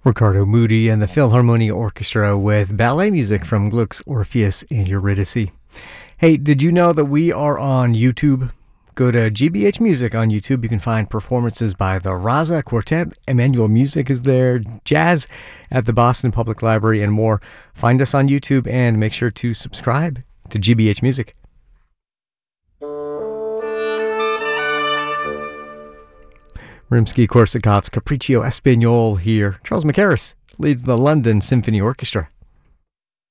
Ricardo Moody and the Philharmonia Orchestra with ballet music from Gluck's Orpheus and Eurydice. Hey, did you know that we are on YouTube? Go to GBH Music on YouTube. You can find performances by the Raza Quartet. Emmanuel Music is there, jazz at the Boston Public Library, and more. Find us on YouTube and make sure to subscribe to GBH Music. Rimsky-Korsakov's Capriccio Espagnole here. Charles Mackerras leads the London Symphony Orchestra.